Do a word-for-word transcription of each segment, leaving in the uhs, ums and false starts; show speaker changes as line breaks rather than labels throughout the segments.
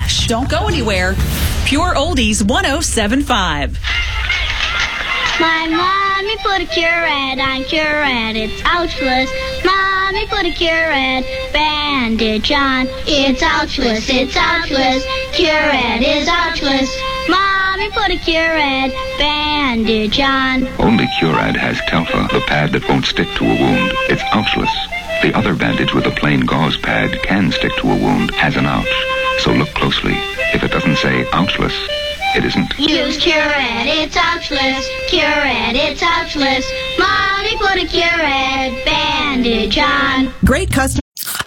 cash. Don't go anywhere. Pure Oldies one oh seven point five.
My mommy put a Curad on Curad, it's ouchless. Mommy put a Curad bandage on, it's ouchless, it's ouchless. Curad is ouchless. Mommy put a Curad bandage on.
Only Curad has Telfa, the pad that won't stick to a wound. It's ouchless. The other bandage with a plain gauze pad can stick to a wound, has an ouch. So look closely. If it doesn't say ouchless, it isn't.
Use Curad, it's ouchless. Curad, it's ouchless. Mommy put a Curad bandage on.
Great customer.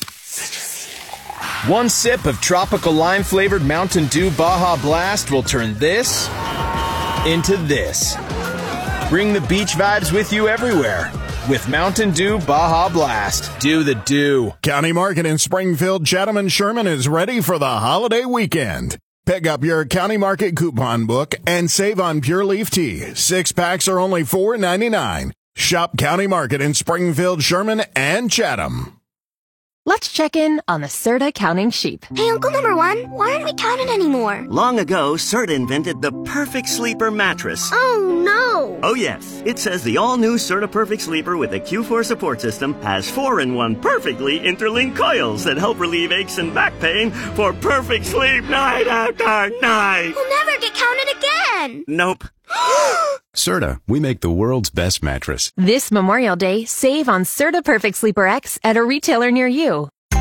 One sip of tropical lime-flavored Mountain Dew Baja Blast will turn this into this. Bring the beach vibes with you everywhere with Mountain Dew Baja Blast. Do the do.
County Market in Springfield, Chatham, and Sherman is ready for the holiday weekend. Pick up your County Market coupon book and save on Pure Leaf Tea. Six packs are only four ninety-nine. Shop County Market in Springfield, Sherman, and Chatham.
Let's check in on the Serta counting sheep.
Hey, Uncle Number One, why aren't we counting anymore?
Long ago, Serta invented the Perfect Sleeper mattress.
Oh, no.
Oh, yes. It says the all-new Serta Perfect Sleeper with a Q four support system has four in one perfectly interlinked coils that help relieve aches and back pain for perfect sleep night after night.
We'll never get counted again.
Nope.
Serta, we make the world's best mattress.
This Memorial Day, save on Serta Perfect Sleeper X at a retailer near you.